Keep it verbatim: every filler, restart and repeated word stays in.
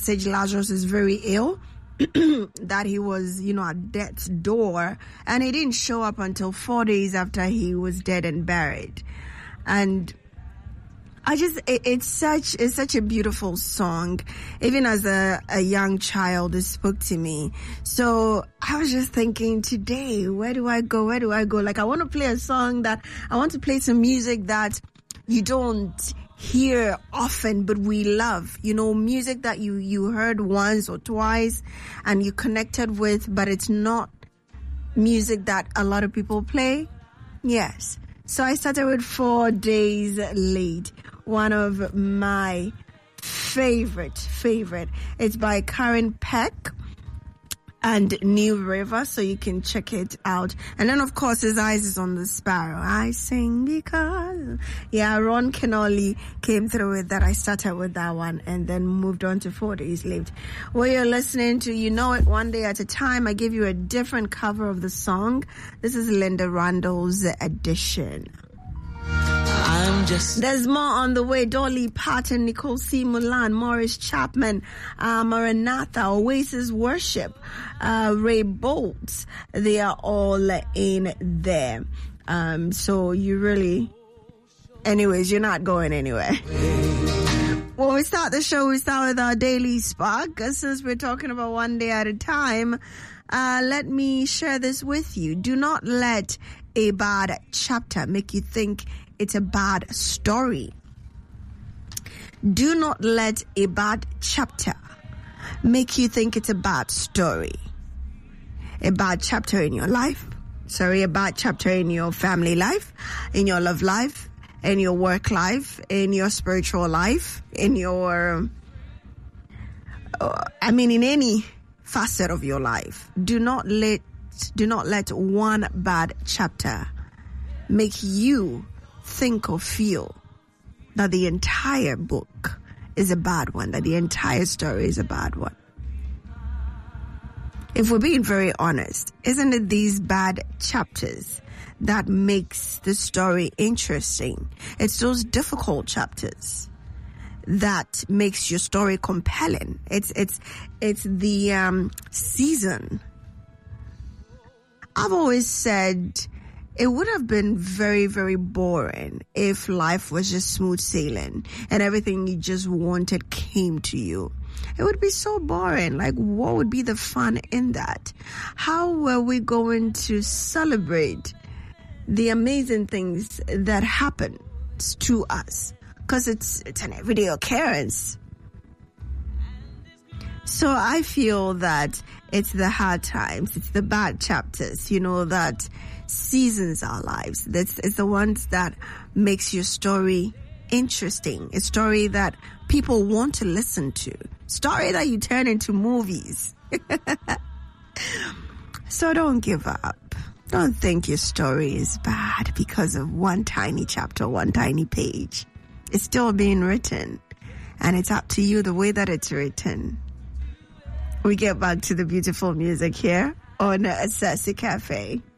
message Lazarus is very ill, that he was, you know, at death's door, and he didn't show up until four days after he was dead and buried. And I just, it, it's such, it's such a beautiful song. Even as a, a young child, it spoke to me. So I was just thinking today, where do I go? Where do I go? Like, I want to play a song that, I want to play some music that you don't hear often, but we love, you know, music that you, you heard once or twice and you connected with, but it's not music that a lot of people play. Yes. So I started with Four Days Late, one of my favorite, favorite. It's by Karen Peck and New River, so you can check it out. And then, of course, His Eyes is on the Sparrow. I sing because... Yeah, Ron Kenoli came through with that. I started with that one and then moved on to Four Days Late. What you're listening to, You Know It One Day at a Time. I give you a different cover of the song. This is Linda Randall's edition. I'm just... There's more on the way. Dolly Parton, Nicole C. Mulan, Morris Chapman, uh, Maranatha, Oasis Worship, uh, Ray Bolts. They are all in there. Um, so you really... Anyways, you're not going anywhere. When we start the show, we start with our daily spark. Since we're talking about one day at a time, uh, let me share this with you. Do not let a bad chapter make you think it's a bad story. Do not let a bad chapter make you think it's a bad story. A bad chapter in your life. Sorry, a bad chapter in your family life, in your love life, in your work life, in your spiritual life, in your, uh, I mean, in any facet of your life. Do not let, do not let one bad chapter make you think or feel that the entire book is a bad one, that the entire story is a bad one. If we're being very honest, isn't it these bad chapters that makes the story interesting? It's those difficult chapters that makes your story compelling. It's it's it's the um, season. I've always said it would have been very, very boring if life was just smooth sailing and everything you just wanted came to you. It would be so boring. Like, what would be the fun in that? How were we going to celebrate the amazing things that happen to us? Because it's, it's an everyday occurrence. So I feel that it's the hard times, it's the bad chapters, you know, that seasons our lives. That's it's the ones that makes your story interesting. A story that people want to listen to. Story that you turn into movies. So don't give up. Don't think your story is bad because of one tiny chapter, one tiny page. It's still being written. And it's up to you the way that it's written. We get back to the beautiful music here on Sassy Cafe.